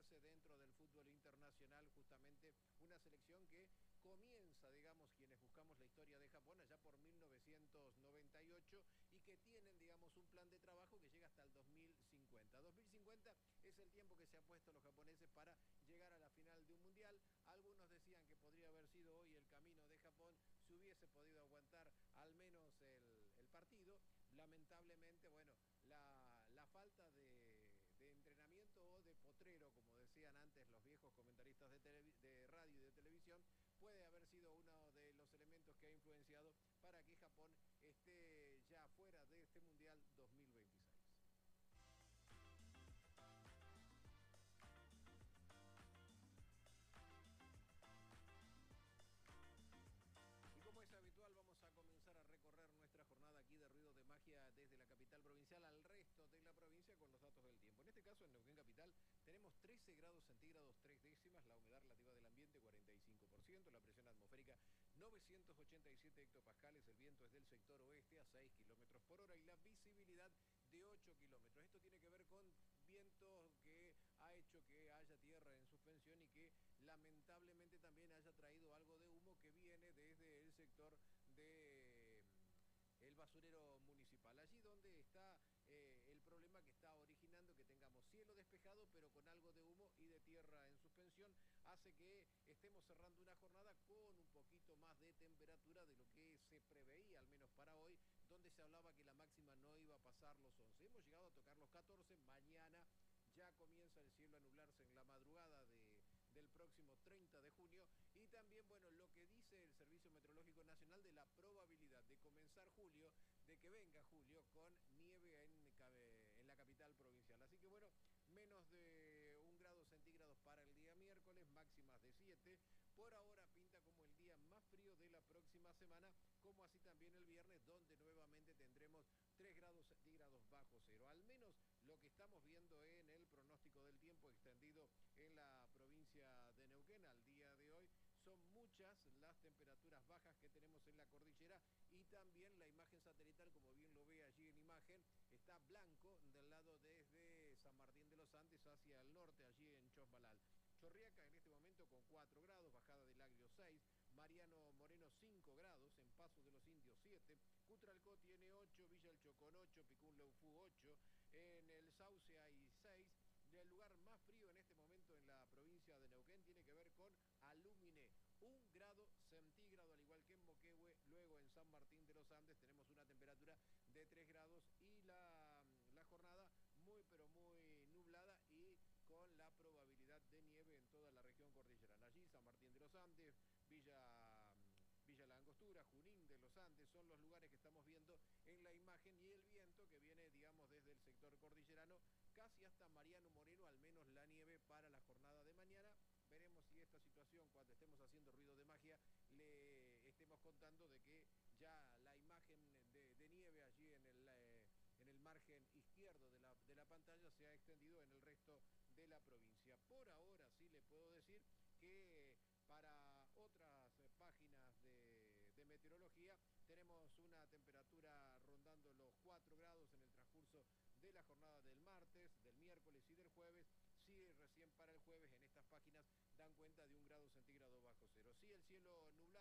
meterse dentro del fútbol internacional, justamente una selección que comienza, digamos, quienes buscamos la historia de Japón allá por 1998 y que tienen, digamos, un plan de trabajo que llega hasta el 2050. 2050 es el tiempo que se han puesto los japoneses para llegar a la final de un mundial. Algunos decían que podría haber sido hoy el camino de Japón si hubiese podido aguantar al menos el partido. Lamentablemente, bueno, la falta de entrenamiento o de potrero, como decían antes los viejos comentaristas de radio y de televisión, puede haber sido uno de los elementos que ha influenciado para que Japón esté ya fuera de este Mundial 2026. Y como es habitual, vamos a comenzar a recorrer nuestra jornada aquí de Ruido de Magia desde la capital provincial al resto de la provincia con los datos del tiempo. En este caso, en Neuquén Capital, tenemos 13 grados centígrados 3 décimas, la humedad relativa del ambiente 45%, la presión atmosférica 987 hectopascales, el viento es del sector oeste a 6 kilómetros por hora y la visibilidad de 8 kilómetros. Esto tiene que ver con viento que ha hecho que haya tierra en suspensión y que lamentablemente también haya traído algo de humo que viene desde el sector de el basurero municipal, allí donde está el problema que está originando que tengamos cielo despejado pero con algo de humo y de tierra en suspensión, hace que estemos cerrando una jornada con un poquito más de temperatura de lo que se preveía, al menos para hoy, donde se hablaba que la máxima no iba a pasar los 11. Hemos llegado a tocar los 14, mañana ya comienza el cielo a nublarse en la madrugada del próximo 30 de junio y también, bueno, lo que dice el Servicio Meteorológico Nacional de la probabilidad de comenzar julio, de que venga julio con nieve en la capital provincial. Así que, bueno, menos de 1 grado centígrados para el día miércoles, máximas de 7. Por ahora pinta como el día más frío de la próxima semana, como así también el viernes, donde nuevamente tendremos 3 grados centígrados bajo cero. Al menos lo que estamos viendo en el pronóstico del tiempo extendido en la provincia de Neuquén al día de hoy, son muchas las temperaturas bajas que tenemos en la cordillera y también la imagen satelital, como bien lo ve allí en imagen, está blanco del lado desde San Martín de los Andes hacia el norte, allí en Chosmalal. Chorriaca en este momento con 4 grados, Bajada del Agrio 6, Mariano Moreno 5 grados, en Paso de los Indios 7, Cutralcó tiene 8, Villa El Chocón 8, Picún Leufú 8, en el Sauce hay 6. El lugar más frío en este momento en la provincia de Neuquén tiene que ver con Alumine, 1 grado centígrado, al igual que en Moquehue. Luego en San Martín de los Andes tenemos una temperatura de 3 grados y la jornada muy pero muy nublada y con la probabilidad de nieve en toda la región cordillerana. Allí San Martín de los Andes, Villa La Angostura, Junín de los Andes, son los lugares que estamos viendo en la imagen y el viento que viene, digamos, desde el sector cordillerano casi hasta Mariano Moreno, al menos la nieve para la jornada de mañana. Veremos si esta situación, cuando estemos haciendo Ruido de Magia, le estemos contando de que ya la imagen de nieve allí en el margen izquierdo de la pantalla se ha extendido en el resto de la provincia. Por ahora sí le puedo decir que para otras páginas de meteorología tenemos una temperatura rondando los 4 grados en el transcurso de la jornada del martes, del miércoles y del jueves. Sí, recién para el jueves en estas páginas dan cuenta de 1 grado centígrado bajo cero. Sí, el cielo nublado